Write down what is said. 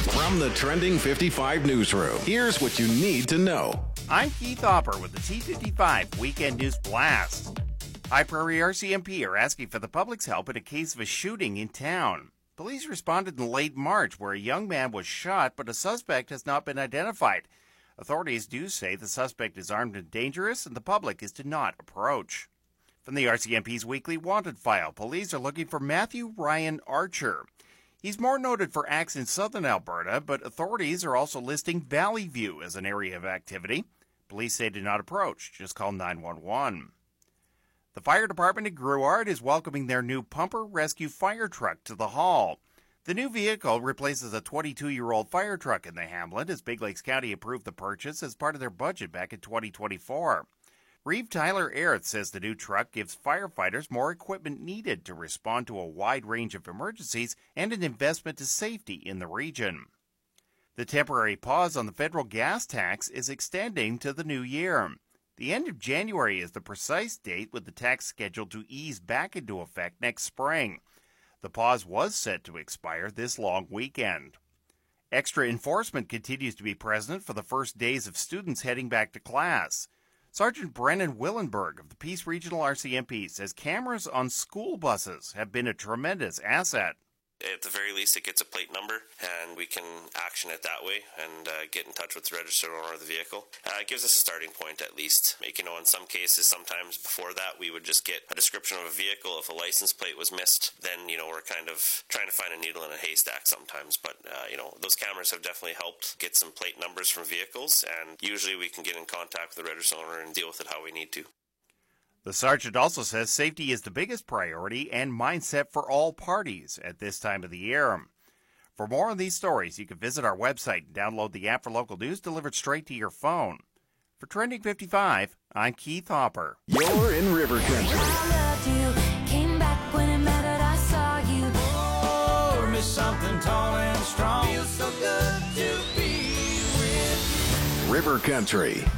From the Trending 55 newsroom, here's what you need to know. I'm Keith Hopper with the T55 Weekend News Blast. High Prairie RCMP are asking for the public's help in a case of a shooting in town. Police responded in late March where a young man was shot, but a suspect has not been identified. Authorities do say the suspect is armed and dangerous, and the public is to not approach. From the RCMP's weekly wanted file, police are looking for Matthew Ryan Archer. He's more noted for acts in southern Alberta, but authorities are also listing Valley View as an area of activity. Police say do not approach, just call 911. The fire department in Grouard is welcoming their new Pumper Rescue fire truck to the hall. The new vehicle replaces a 22-year-old fire truck in the hamlet as Big Lakes County approved the purchase as part of their budget back in 2024. Reeve Tyler Airth says the new truck gives firefighters more equipment needed to respond to a wide range of emergencies and an investment to safety in the region. The temporary pause on the federal gas tax is extending to the new year. The end of January is the precise date with the tax scheduled to ease back into effect next spring. The pause was set to expire this long weekend. Extra enforcement continues to be present for the first days of students heading back to class. Sergeant Brennan Willenberg of the Peace Regional RCMP says cameras on school buses have been a tremendous asset. At the very least, it gets a plate number, and we can action it that way and get in touch with the registered owner of the vehicle. It gives us a starting point, at least. In some cases, sometimes before that, we would just get a description of a vehicle. If a license plate was missed, then, we're kind of trying to find a needle in a haystack sometimes. But, those cameras have definitely helped get some plate numbers from vehicles, and usually we can get in contact with the registered owner and deal with it how we need to. The sergeant also says safety is the biggest priority and mindset for all parties at this time of the year. For more on these stories, you can visit our website and download the app for local news delivered straight to your phone. For Trending 55, I'm Keith Hopper. You're in River Country. I loved you, came back when it mattered, I saw you. Oh, miss something tall and strong. Feels so good to be with you. River Country.